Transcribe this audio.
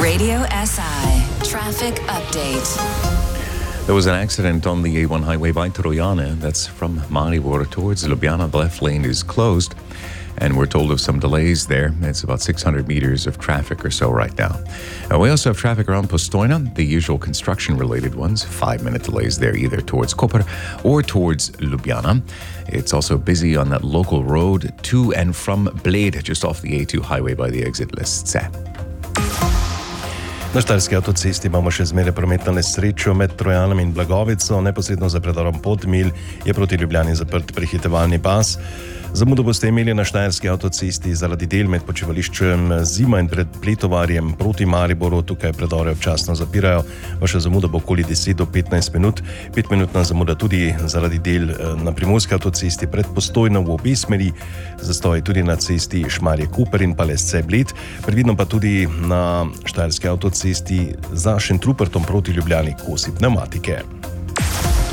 Radio SI Traffic Update. There was an accident on the A1 highway by Troiane. That's from Maribor towards Ljubljana. The left lane is closed, and we're told of some delays there. It's about 600 meters of traffic or so right now. We also have traffic around Postojna, the usual construction-related ones. 5-minute delays there either towards Koper or towards Ljubljana. It's also busy on that local road to and from Bled, just off the A2 highway by the exit Lesce. Na Štajerski avtocesti imamo še zmeraj prometno nesrečo med Trojanom in Blagovico. Neposredno za predorom Podmilj je proti Ljubljani zaprt prehitevalni pas. Zamudo boste imeli na Štajerski avtocesti zaradi del med počivališčem Zima in pred Pletovarjem proti Mariboru. Tukaj predore občasno zapirajo. Vaša zamuda bo okoli 10 do 15 minut. 5-minutna zamuda tudi zaradi del na Primorski avtocesti pred Postojno v obe smeri. Zastoj tudi na cesti Šmarje-Koper in pa Lesce-Bled. Predvidno pa tudi na Štajerski avtocesti za Šentrupertom proti Ljubljani kosi pnevmatike.